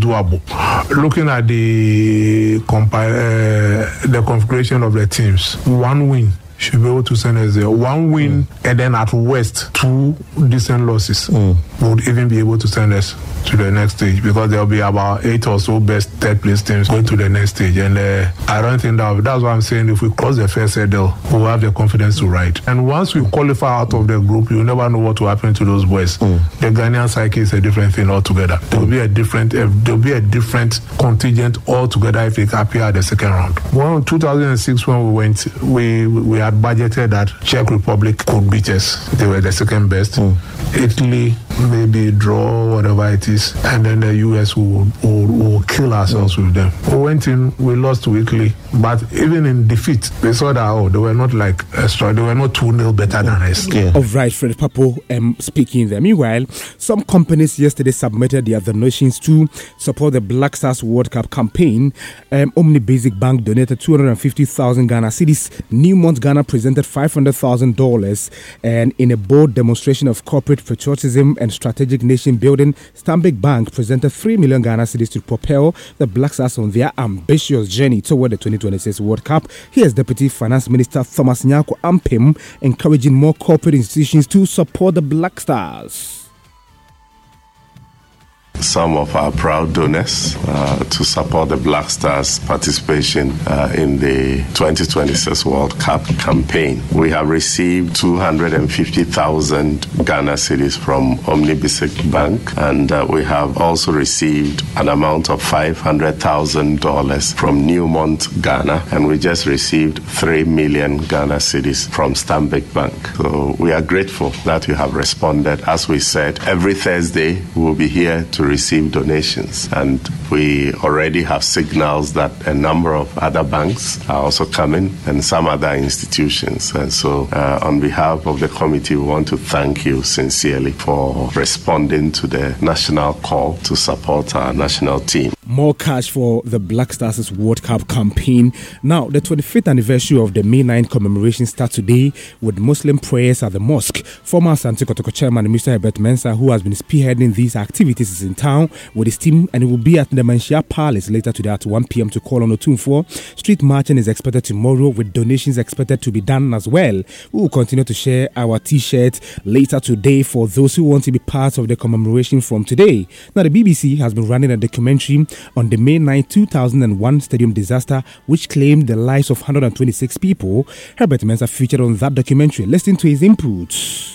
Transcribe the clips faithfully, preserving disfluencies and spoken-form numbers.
doable. Looking at the compi- uh, the configuration of the teams, one win should be able to send us there. One win, mm. and then at worst, two decent losses mm. would even be able to send us to the next stage, because there will be about eight or so best third place teams going to the next stage. And uh, I don't think that that's what I'm saying. If we cross the first hurdle, we'll have the confidence to ride. And once we qualify out of the group, you'll never know what will happen to those boys. Mm. The Ghanaian psyche is a different thing altogether. There will be a different, uh, there will be a different contingent altogether if they appear at the second round. Well, in two thousand six, when we went, we we had budgeted that Czech Republic could beat us. They were the second best. Mm. Italy, maybe draw, whatever it is, and then the U S will, will, will kill ourselves mm. with them. We went in, we lost to Italy, but even in defeat, we saw that, oh, they were not like extra, they were not two nil better than us. Yeah. All right, Fred Papo um, speaking there. Meanwhile, some companies yesterday submitted their donations to support the Black Stars World Cup campaign. Um, Omni Basic Bank donated two hundred fifty thousand Ghana cedis. Newmont Ghana presented five hundred thousand dollars, and in a bold demonstration of corporate patriotism and strategic nation building, Stanbic Bank presented three million Ghana cedis to propel the Black Stars on their ambitious journey toward the twenty twenty-six World Cup. Here's Deputy Finance Minister Thomas Nyako Ampem encouraging more corporate institutions to support the Black Stars. Some of our proud donors uh, to support the Black Stars participation uh, in the twenty twenty-six World Cup campaign. We have received two hundred fifty thousand Ghana cedis from Omni Basic Bank, and uh, we have also received an amount of five hundred thousand dollars from Newmont Ghana, and we just received three million Ghana cedis from Stanbic Bank. So we are grateful that you have responded. As we said, every Thursday we will be here to receive donations, and we already have signals that a number of other banks are also coming and some other institutions. And so uh, on behalf of the committee, we want to thank you sincerely for responding to the national call to support our national team. More cash for the Black Stars World Cup campaign. Now, the twenty-fifth anniversary of the May ninth commemoration starts today with Muslim prayers at the mosque. Former Asante Kotoko chairman Mister Herbert Mensah, who has been spearheading these activities, is in town with his team, and it will be at the Manshia Palace later today at one p.m. to call on Otumfuo. Street marching is expected tomorrow, with donations expected to be done as well. We will continue to share our t-shirts later today for those who want to be part of the commemoration from today. Now, the B B C has been running a documentary on the May ninth, two thousand one stadium disaster, which claimed the lives of one hundred twenty-six people. Herbert Mensah featured on that documentary. Listen to his inputs.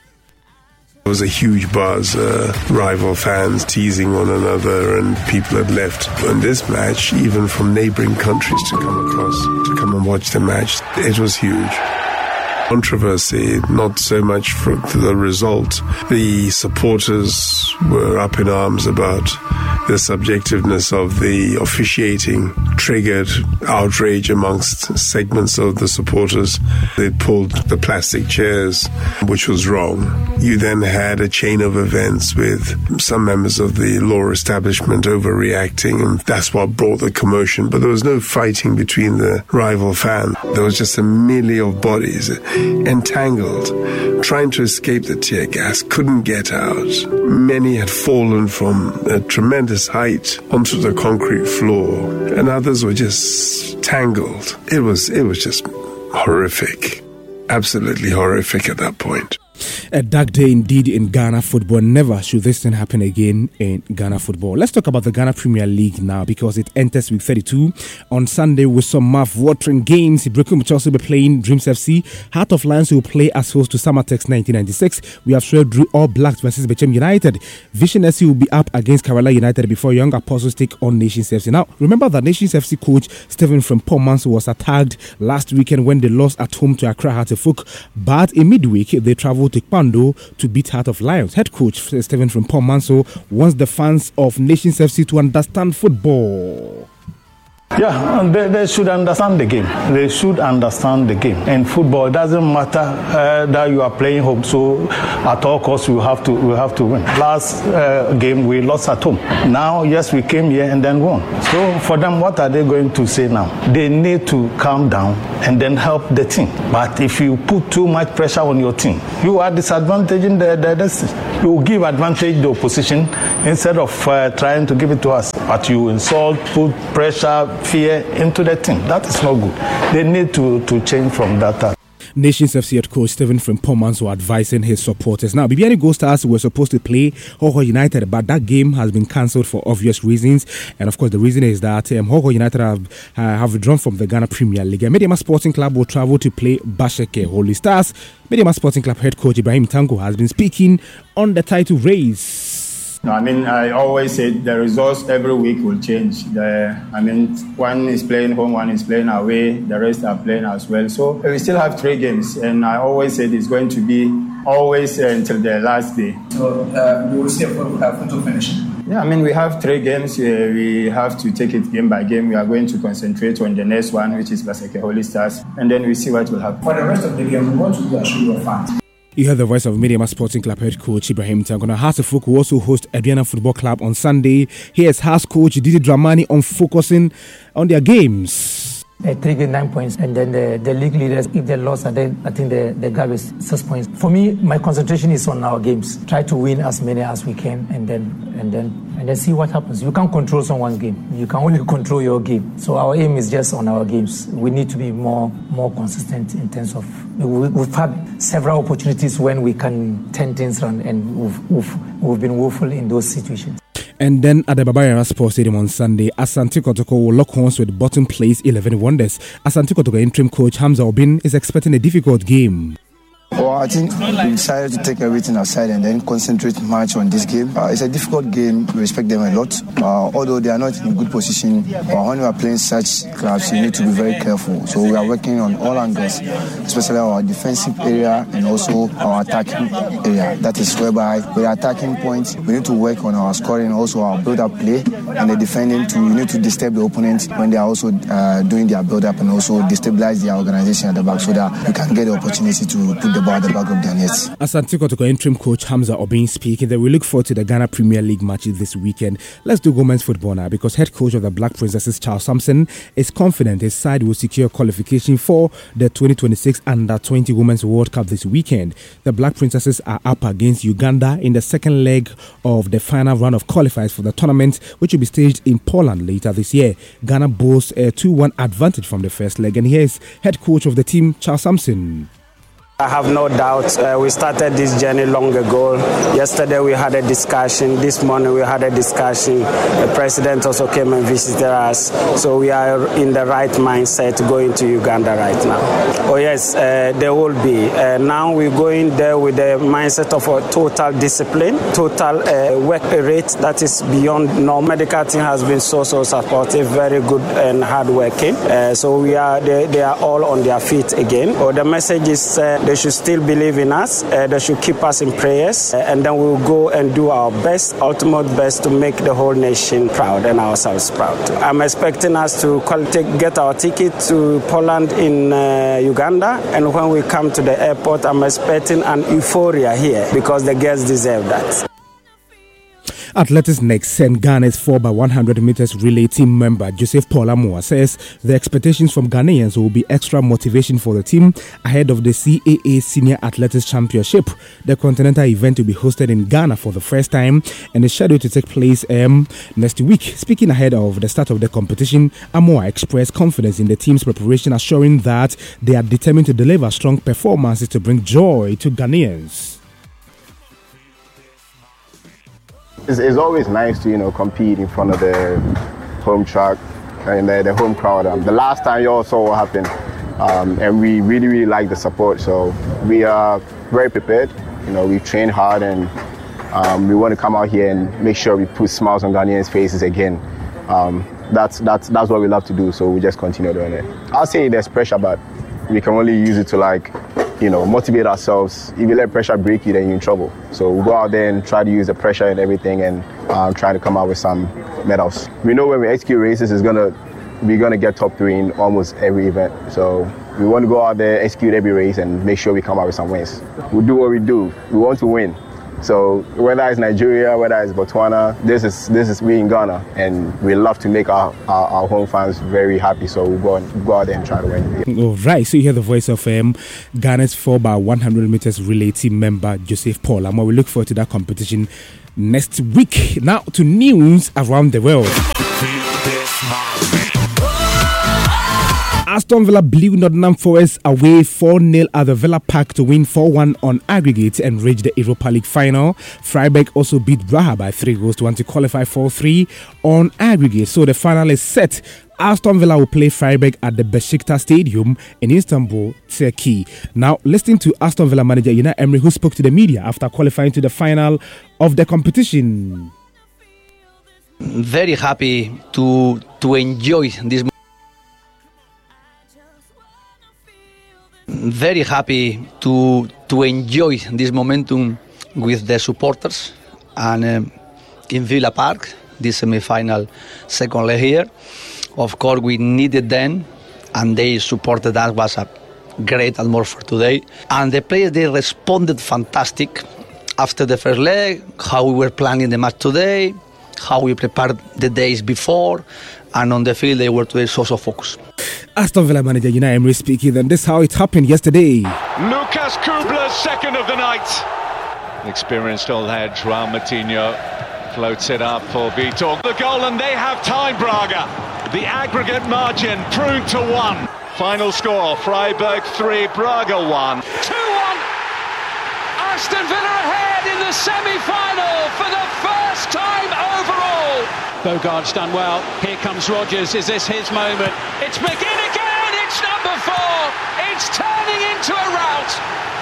There was a huge buzz, uh, rival fans teasing one another, and people had left. In this match, even from neighboring countries to come across, to come and watch the match, it was huge. Controversy, not so much for the result. The supporters were up in arms about the subjectiveness of the officiating, triggered outrage amongst segments of the supporters. They pulled the plastic chairs, which was wrong. You then had a chain of events with some members of the law establishment overreacting, and that's what brought the commotion. But there was no fighting between the rival fans. There was just a melee of bodies entangled, trying to escape the tear gas, couldn't get out. Many had fallen from a tremendous height onto the concrete floor, and others were just tangled. It was, it was just horrific, absolutely horrific at that point. A dark day indeed in Ghana football. Never should this thing happen again in Ghana football. Let's talk about the Ghana Premier League now, because it enters week thirty-two on Sunday with some mouth-watering games. Ibrahim will also be playing Dreams F C. Heart of Lions will play as host to Samatex nineteen ninety-six. We have Shred All Blacks versus Bechem United. Vision F C will be up against Kerala United before Young Apostles take on Nations F C. Now, remember that Nations F C coach Stephen Frimpong was attacked last weekend when they lost at home to Accra Hearts-Fouk. But in midweek, they traveled to Kpando to beat Heart of Lions. Head coach Stephen Frimpong wants the fans of Nations F C to understand football. Yeah, they, they should understand the game. They should understand the game. In football, it doesn't matter uh, that you are playing home. So at all costs, we have to we have to win. Last uh, game we lost at home. Now, yes, we came here and then won. So for them, what are they going to say now? They need to calm down and then help the team. But if you put too much pressure on your team, you are disadvantaging the the, the you give advantage the opposition instead of uh, trying to give it to us. But you insult, put pressure, fear into the team. That is not good. They need to, to change from that. Nations F C head coach Stephen Frimpong were advising his supporters. Now, Bibiani Gold Stars were supposed to play Hoho United, but that game has been cancelled for obvious reasons. And of course, the reason is that um, Hoho United have, uh, have withdrawn from the Ghana Premier League. And Mediama Sporting Club will travel to play Basheke Holy Stars. Mediama Sporting Club head coach Ibrahim Tango has been speaking on the title race. No, I mean, I always say the results every week will change. The, I mean, one is playing home, one is playing away, the rest are playing as well. So we still have three games, and I always said it's going to be always uh, until the last day. So uh, we will see a photo finish. Yeah, I mean, we have three games. Uh, we have to take it game by game. We are going to concentrate on the next one, which is Baseke Holy Stars, and then we see what will happen. For the rest of the game, what will you assure your fans? You heard the voice of Mediama Sporting Club head coach Ibrahim Tango. Now, Hasefuk will also host Adriana Football Club on Sunday. Here's Has coach Didi Dramani on focusing on their games. Uh, three get nine points, and then the, the league leaders, if they lost, and then I think the, the gap is six points. For me, my concentration is on our games. Try to win as many as we can, and then and then and then see what happens. You can't control someone's game. You can only control your game. So our aim is just on our games. We need to be more more consistent in terms of we, we've had several opportunities when we can turn things around, and we've, we've, we've been woeful in those situations. And then at the Baba Yara Sports Stadium on Sunday, Asante Kotoko will lock horns with bottom place eleven Wonders. Asante Kotoko interim coach Hamza Obin is expecting a difficult game. Well, I think we decided to take everything aside and then concentrate much on this game. Uh, it's a difficult game. We respect them a lot. Uh, although they are not in a good position, but when we are playing such clubs, you need to be very careful. So we are working on all angles, especially our defensive area and also our attacking area. That is whereby we are attacking points. We need to work on our scoring, also our build-up play, and the defending too. We need to disturb the opponent when they are also uh, doing their build-up and also destabilize their organization at the back so that we can get the opportunity to put the ball at the back of their nets. Asante Kotoko interim coach Hamza Obin speaking. Then we look forward to the Ghana Premier League matches this weekend. Let's do women's football now, because head coach of the Black Princesses Charles Sampson is confident his side will secure qualification for the twenty twenty-six Under twenty Women's World Cup this weekend. The Black Princesses are up against Uganda in the second leg of the final round of qualifiers for the tournament, which will be staged in Poland later this year. Ghana boasts a two one advantage from the first leg, and here's head coach of the team Charles Sampson. I have no doubt. Uh, we started this journey long ago. Yesterday we had a discussion. This morning we had a discussion. The president also came and visited us. So we are in the right mindset going to Uganda right now. Oh yes, uh, there will be. Uh, now we're going there with the mindset of a total discipline, total uh, work rate that is beyond normal. Medical team has been so, so supportive, very good and hardworking. Uh, so we are, they, they are all on their feet again. Oh, the message is uh, they should still believe in us. Uh, they should keep us in prayers, uh, and then we'll go and do our best, ultimate best, to make the whole nation proud and ourselves proud. I'm expecting us to call, take, get our ticket to Poland in uh, Uganda, and when we come to the airport, I'm expecting an euphoria here because the girls deserve that. Athletics next, and Ghana's four by one hundred meters relay team member Joseph Paul Amoa says the expectations from Ghanaians will be extra motivation for the team ahead of the C A A Senior Athletics Championship. The continental event will be hosted in Ghana for the first time and is scheduled to take place um, next week. Speaking ahead of the start of the competition, Amoa expressed confidence in the team's preparation, assuring that they are determined to deliver strong performances to bring joy to Ghanaians. It's, it's always nice to, you know, compete in front of the home track and the, the home crowd. Um, the last time you all saw what happened, um, and we really, really like the support. So we are very prepared. You know, we train hard, and um, we want to come out here and make sure we put smiles on Ghanaians' faces again. Um, that's that's that's what we love to do. So we just continue doing it. I'll say there's pressure, but we can only use it to, like, you know, motivate ourselves. If you let pressure break you, then you're in trouble. So we'll go out there and try to use the pressure and everything, and um, try to come out with some medals. We know when we execute races, it's going to we're going to get top three in almost every event. So we want to go out there, execute every race, and make sure we come out with some wins. We do what we do. We want to win. So whether it's Nigeria, whether it's Botswana, this is this is we in Ghana, and we love to make our, our, our home fans very happy. So we'll go, and, go out there and try to win. All right, so you hear the voice of um, Ghana's four by one hundred meters relay team member Joseph Paul, and we look forward to that competition next week. Now to news around the world. Aston Villa blew Nottingham Forest away four nil at the Villa Park to win four one on aggregate and reach the Europa League final. Freiburg also beat Braga by three goals to one to qualify four three on aggregate. So the final is set. Aston Villa will play Freiburg at the Besiktas Stadium in Istanbul, Turkey. Now, listening to Aston Villa manager Unai Emery, who spoke to the media after qualifying to the final of the competition. Very happy to to enjoy this. Very happy to to enjoy this momentum with the supporters and um, in Villa Park, this semi-final second leg here. Of course, we needed them, and they supported us. Was a great atmosphere today, and the players they responded fantastic after the first leg. How we were planning the match today, how we prepared the days before, and on the field they were today so so focused. Aston Villa manager Unai Emery speaking, and this is how it happened yesterday. Lucas Kubler, second of the night. Experienced old head João Moutinho floats it up for Vitor. The goal, and they have time, Braga. The aggregate margin proved to one. Final score, Freiburg three, Braga one. two one! Aston Villa ahead in the semi-final for the first time overall. Bogart's done well. Here comes Rodgers. Is this his moment? It's McGinn again. It's number four. It's turning into a rout.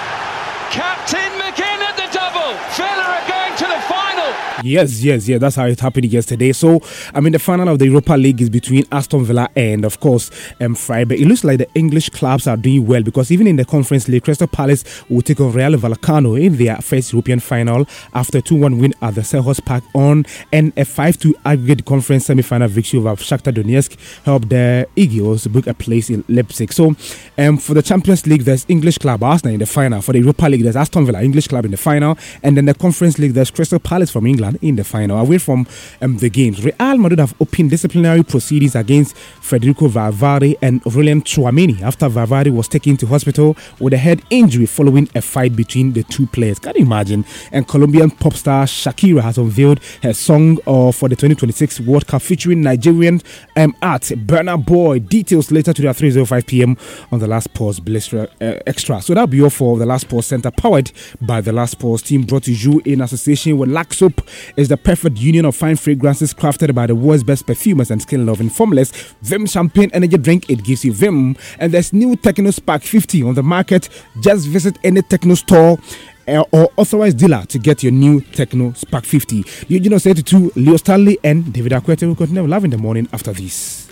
Captain McGinn at the double. Villa are going to the final. Yes, yes, yes. That's how it happened yesterday. So, I mean, the final of the Europa League is between Aston Villa and, of course, um, Freiburg. It looks like the English clubs are doing well because even in the Conference League, Crystal Palace will take on Real Vallecano in their first European final after a two one win at the Selhurst Park on, and a five two aggregate conference semi-final victory over Shakhtar Donetsk helped the Eagles book a place in Leipzig. So, um, for the Champions League, there's English club Arsenal in the final. For the Europa League, there's Aston Villa, English club, in the final, and then the Conference League, there's Crystal Palace from England in the final. Away from um, the games, Real Madrid have opened disciplinary proceedings against Federico Valverde and Aurelien Tchouameni after Valverde was taken to hospital with a head injury following a fight between the two players. Can you imagine? And Colombian pop star Shakira has unveiled her song uh, for the twenty twenty-six World Cup featuring Nigerian um, art Burna Boy. Details later today at three oh five p.m. on The Last Pause Blister uh, Extra. So that'll be all for The Last Pause Center, powered by The Last Pause team, brought to you in association with Lac Soap. Is the perfect union of fine fragrances crafted by the world's best perfumers and skin-loving formulas. Vim Champagne Energy Drink, it gives you Vim. And there's new Techno Spark fifty on the market. Just visit any Techno store uh, or authorized dealer to get your new Techno Spark fifty. Eugene seventy-two, Leo Stanley and David Akwete will continue live in the morning after this.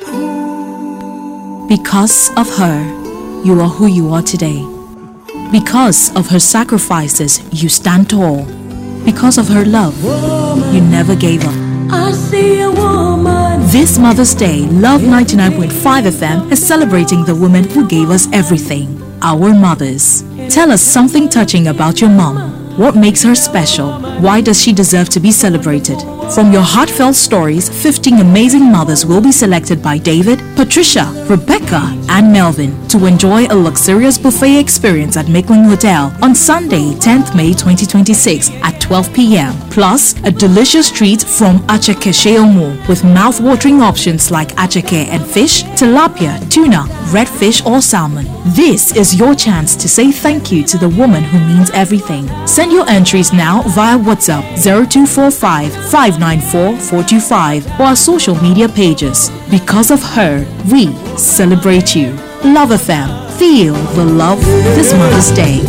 Because of her, you are who you are today. Because of her sacrifices, you stand tall. Because of her love, you never gave up. I see a woman. This Mother's Day, Love ninety-nine point five F M is celebrating the women who gave us everything, our mothers. Tell us something touching about your mom. What makes her special? Why does she deserve to be celebrated? From your heartfelt stories, fifteen amazing mothers will be selected by David, Patricia, Rebecca, and Melvin to enjoy a luxurious buffet experience at Maitland Hotel on Sunday, tenth May twenty twenty-six at twelve p.m. Plus, a delicious treat from Acheke Sheomu with mouth-watering options like acheke and fish, tilapia, tuna, redfish, or salmon. This is your chance to say thank you to the woman who means everything. Send your entries now via WhatsApp zero two four five, five nine four, four two five or our social media pages. Because of her, we celebrate you. Love F M. Feel the love this Mother's Day.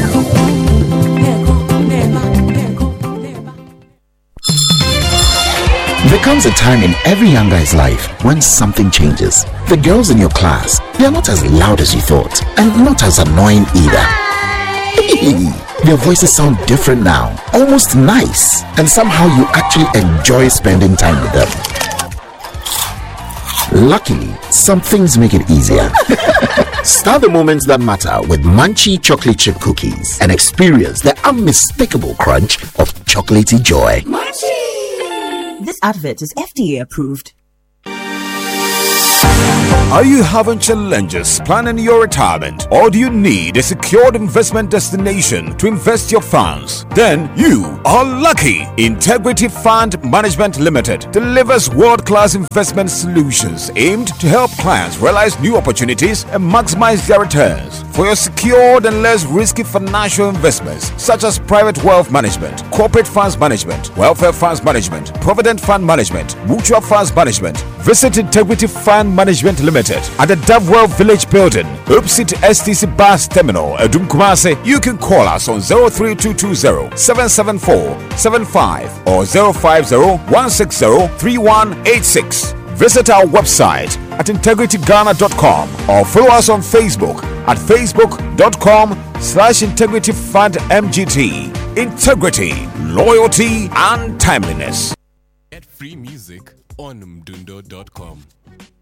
There comes a time in every young guy's life when something changes. The girls in your class, they are not as loud as you thought, and not as annoying either. Their voices sound different now, almost nice, and somehow you actually enjoy spending time with them. Luckily, some things make it easier. Start the moments that matter with Munchie chocolate chip cookies and experience the unmistakable crunch of chocolatey joy. Munchie! This advert is F D A approved. Are you having challenges planning your retirement, or do you need a secured investment destination to invest your funds? Then you are lucky. Integrity Fund Management Limited delivers world-class investment solutions aimed to help clients realize new opportunities and maximize their returns. For your secured and less risky financial investments, such as private wealth management, corporate funds management, welfare funds management, provident fund management, mutual funds management, visit Integrity Fund Management Limited at the Davwell Village Building, opposite S T C Bus Terminal, Adum Kumasi. You can call us on zero three two two zero seven seven four seven five or zero five zero one six zero three one eight six. Visit our website at integrity ghana dot com or follow us on Facebook at facebook.com slash integrity fund mgt. Integrity, loyalty, and timeliness. Get free music on mdundo dot com.